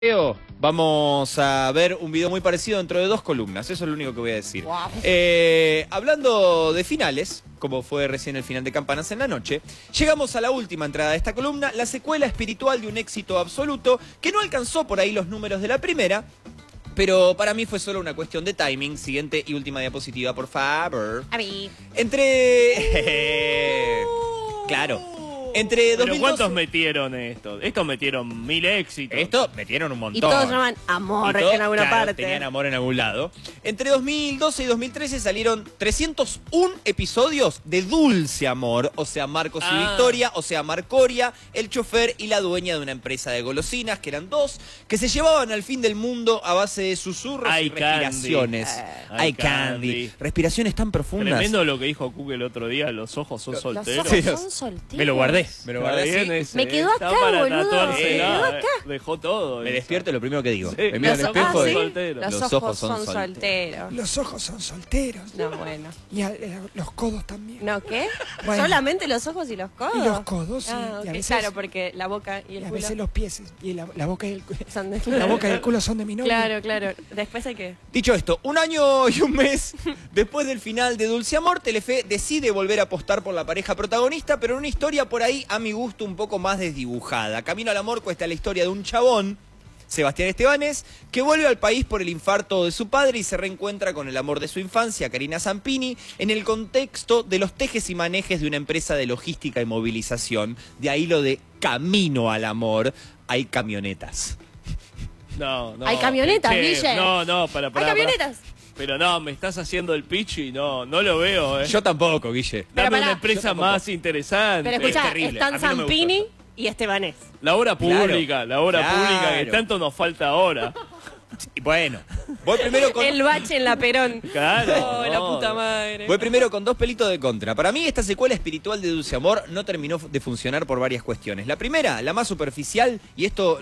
Vamos a ver un video muy parecido dentro de 2 columnas, eso es lo único que voy a decir. Wow. Hablando de finales, como fue recién el final de Campanas en la Noche, llegamos a la última entrada de esta columna, la secuela espiritual de un éxito absoluto que no alcanzó por ahí los números de la primera, pero para mí fue solo una cuestión de timing. Siguiente y última diapositiva, por favor. A mí. Entre... Claro. Entre ¿Pero 2012... cuántos metieron esto? Estos metieron 1000 éxitos. Esto metieron un montón. Y todos llaman amor Y todos, en alguna claro, parte. tenían amor en algún lado. Entre 2012 y 2013 salieron 301 episodios de Dulce Amor. O sea, Marcos y Victoria, o sea, Marcoria, el chofer y la dueña de una empresa de golosinas, que eran 2, que se llevaban al fin del mundo a base de susurros y respiraciones. Eye candy. Respiraciones tan profundas. Tremendo lo que dijo Cook el otro día, los ojos son solteros. Los ojos son solteros. Me lo guardé. Me lo Está guardé bien así. ese, Me quedó está acá, para boludo. tatuársela, Me quedó acá. Dejó todo. Me eso. despierto y lo primero que digo. Sí. Me miro al Los- espejo ¿sí? y... solteros. Los ojos son solteros. Los ojos son solteros. No, bueno. Y los codos también. ¿No qué? Bueno. ¿Solamente los ojos y los codos? Y los codos, sí. Ah, Y a ok, veces, claro, porque la boca y y el a culo veces los pies y la boca y el culo. son de... La boca y el culo son de mi novio. Claro, claro. Después hay que... Dicho esto, 1 año y 1 mes después del final de Dulce Amor, Telefe decide volver a apostar por la pareja protagonista, pero en una historia por ahí, a mi gusto, un poco más desdibujada. Camino al Amor cuesta la historia de un chabón, Sebastián Estebanés, que vuelve al país por el infarto de su padre y se reencuentra con el amor de su infancia, Karina Zampini, en el contexto de los tejes y manejes de una empresa de logística y movilización. De ahí lo de Camino al Amor, hay camionetas. No, no. Hay camionetas, che, Guille. No, para. ¡Hay camionetas! Pero no, me estás haciendo el pitch y no lo veo, Yo tampoco, Guille. Pero Dame pará. una empresa Yo tampoco. más interesante. Pero escuchá, terrible. A están mí no me Zampini gustó y Estebanés. La obra pública, Claro. que tanto nos falta ahora. Y bueno, voy primero con... El bache en la Perón. Claro. Oh, la no. puta madre. Voy primero con 2 pelitos de contra. Para mí esta secuela espiritual de Dulce Amor no terminó de funcionar por varias cuestiones. La primera, la más superficial, y esto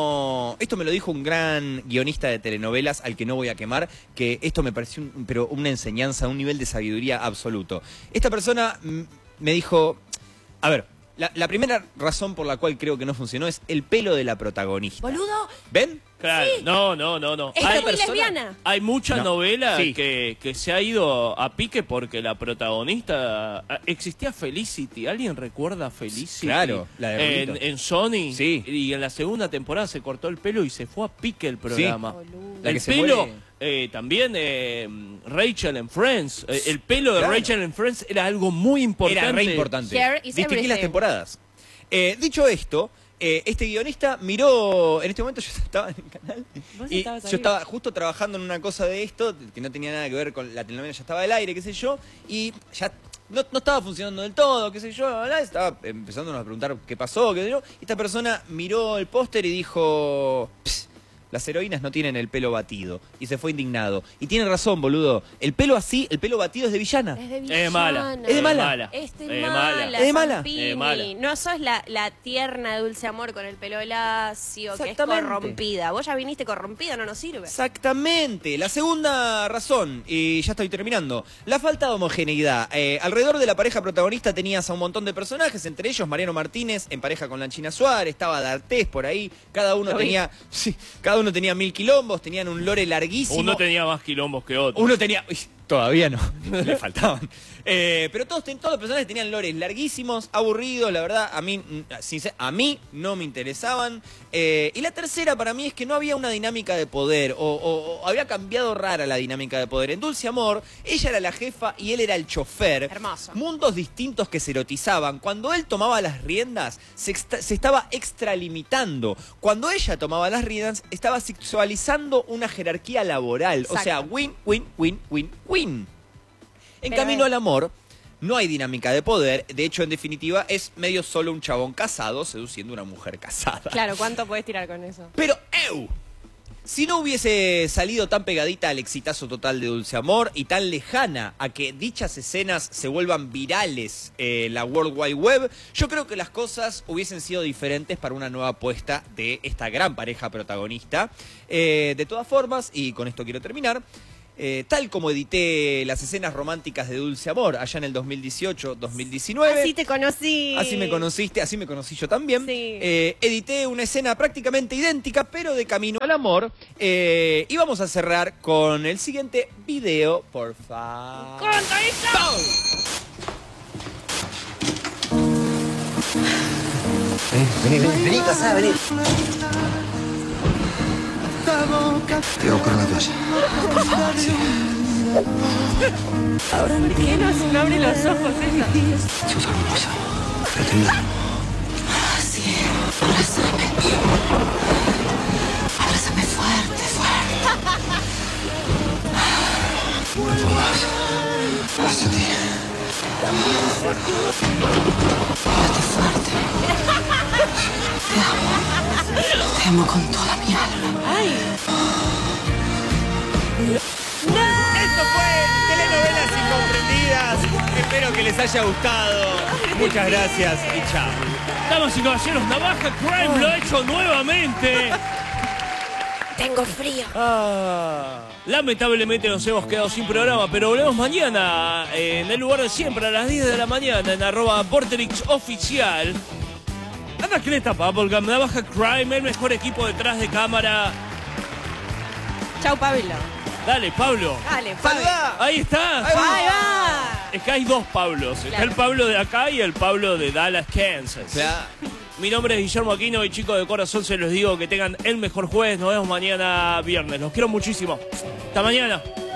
me lo dijo un gran guionista de telenovelas al que no voy a quemar, que esto me pareció pero una enseñanza, un nivel de sabiduría absoluto. Esta persona me dijo, a ver, la primera razón por la cual creo que no funcionó es el pelo de la protagonista. Boludo, ¿Ven? Claro, no. es Hay muy persona- lesbiana. Hay mucha No. novela Sí. que se ha ido a pique porque la protagonista... Existía Felicity, ¿alguien recuerda a Felicity? Claro, la de en, Rubito. en Sony. Sí. Y en la segunda temporada se cortó el pelo y se fue a pique el programa. Boludo. La que El se pelo, muere. también Rachel en Friends. El pelo de Claro. Rachel en Friends era algo muy importante. Era re importante. Here is Distinguí las everything. temporadas. Dicho esto, este guionista miró, en este momento yo estaba en el canal ¿Vos y estabas yo ahí? estaba justo trabajando en una cosa de esto, que no tenía nada que ver con la telenovela, ya estaba al aire, qué sé yo, y ya no estaba funcionando del todo, qué sé yo, estaba empezándonos a preguntar qué pasó, qué sé yo, y esta persona miró el póster y dijo... "Ps, las heroínas no tienen el pelo batido", y se fue indignado. Y tiene razón, boludo. El pelo así, el pelo batido es de villana. Es de Es villana. mala. Es de mala. Es de Es mala. mala. Es de mala. Zampini. Es mala. No sos la tierna Dulce Amor con el pelo lacio, que es Exactamente. corrompida. Vos ya viniste corrompida, no nos sirve. Exactamente. La segunda razón, y ya estoy terminando, la falta de homogeneidad. Alrededor de la pareja protagonista tenías a un montón de personajes, entre ellos Mariano Martínez en pareja con la China Suárez, estaba D'Artés por ahí, cada uno tenía 1000 quilombos, tenían un lore larguísimo. Uno tenía más quilombos que otro. Uno tenía... Uy, todavía no, le faltaban. Pero todos los personajes tenían lores larguísimos, aburridos, la verdad, a mí no me interesaban. Y la tercera para mí es que no había una dinámica de poder, o había cambiado rara la dinámica de poder. En Dulce Amor, ella era la jefa y él era el chofer. Hermoso. Mundos distintos que se erotizaban. Cuando él tomaba las riendas, se estaba extralimitando. Cuando ella tomaba las riendas, estaba sexualizando una jerarquía laboral. O sea, Exacto. win, win, win, win, win. En Pero Camino al Amor, no hay dinámica de poder. De hecho, en definitiva, es medio solo un chabón casado seduciendo a una mujer casada. Claro, ¿cuánto podés tirar con eso? Pero, si no hubiese salido tan pegadita al exitazo total de Dulce Amor y tan lejana a que dichas escenas se vuelvan virales en la World Wide Web, yo creo que las cosas hubiesen sido diferentes para una nueva apuesta de esta gran pareja protagonista. De todas formas, y con esto quiero terminar, tal como edité las escenas románticas de Dulce Amor allá en el 2018-2019. Así te conocí. Así me conociste, así me conocí yo también. Sí. Edité una escena prácticamente idéntica, pero de Camino al Amor. Y vamos a cerrar con el siguiente video, por favor. Vení, pasá, vení. Te voy a buscar una toalla. Por favor, sí. ¿Por qué no abre los ojos ella? Sos hermosa. Pretendá. Sí, abrázame. Abrázame fuerte, fuerte. No puedo más. Hacia ti. Fuerte, fuerte. Te amo con toda mi alma. Ay. Esto fue Telenovelas Incomprendidas. Espero que les haya gustado. Muchas gracias y chao. Damas y caballeros, Navaja Crime lo ha hecho nuevamente. Tengo frío. Lamentablemente nos hemos quedado sin programa, pero volvemos mañana en el lugar de siempre a las 10 de la mañana en @VorterixOficial. Anda Creta, Bubblegum, Navaja Crime, el mejor equipo detrás de cámara. Chau, Pablo. Dale, Pablo. Dale, Pablo. ¡Saludá! Ahí está. Ahí va. Es que hay dos Pablos. Está Claro. el Pablo de acá y el Pablo de Dallas, Kansas. Ya. Mi nombre es Guillermo Aquino y chicos de corazón se los digo que tengan el mejor jueves. Nos vemos mañana viernes. Los quiero muchísimo. Hasta mañana.